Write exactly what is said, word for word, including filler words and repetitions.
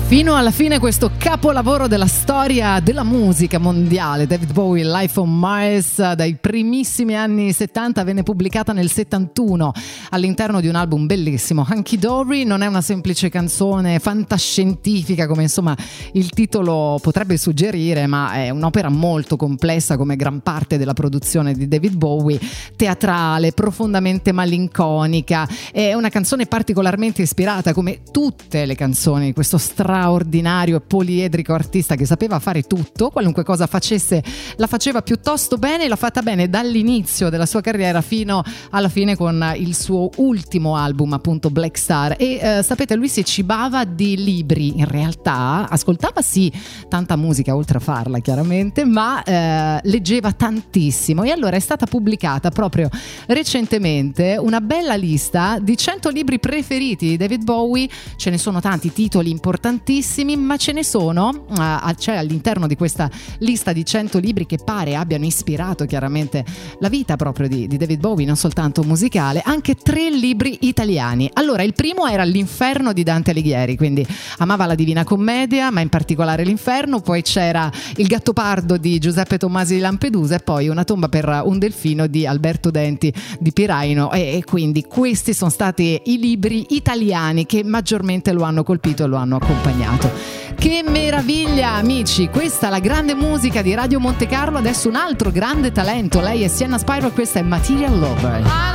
Fino alla fine questo capolavoro della storia della musica mondiale, David Bowie, Life on Mars, dai primissimi anni settanta, venne pubblicata nel settantuno all'interno di un album bellissimo, Hunky Dory. Non è una semplice canzone fantascientifica come insomma il titolo potrebbe suggerire, ma è un'opera molto complessa come gran parte della produzione di David Bowie, teatrale, profondamente malinconica. È una canzone particolarmente ispirata, come tutte le canzoni di questo straordinario e poliedrico artista che sapeva fare tutto, qualunque cosa facesse la faceva piuttosto bene, l'ha fatta bene dall'inizio della sua carriera fino alla fine con il suo ultimo album, appunto Black Star. E eh, sapete, lui si cibava di libri, in realtà ascoltava sì tanta musica oltre a farla chiaramente, ma eh, leggeva tantissimo, e allora è stata pubblicata proprio recentemente una bella lista di cento libri preferiti di David Bowie. Ce ne sono tanti titoli importanti, ma ce ne sono, uh, c'è all'interno di questa lista di cento libri che pare abbiano ispirato chiaramente la vita proprio di, di David Bowie, non soltanto musicale, anche tre libri italiani. Allora, il primo era L'Inferno di Dante Alighieri, quindi amava la Divina Commedia, ma in particolare l'Inferno. Poi c'era Il Gattopardo di Giuseppe Tommasi di Lampedusa, e poi Una tomba per un delfino di Alberto Denti di Piraino, e, e quindi questi sono stati i libri italiani che maggiormente lo hanno colpito e lo hanno accompagnato. Che meraviglia, amici, questa è la grande musica di Radio Monte Carlo. Adesso un altro grande talento, lei è Sienna Spyro e questa è Material Lover.